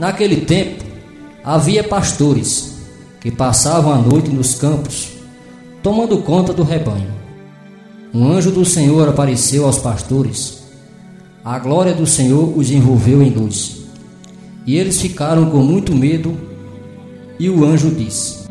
Naquele tempo, havia pastores que passavam a noite nos campos, tomando conta do rebanho. Um anjo do Senhor apareceu aos pastores. A glória do Senhor os envolveu em luz. E eles ficaram com muito medo, e o anjo disse: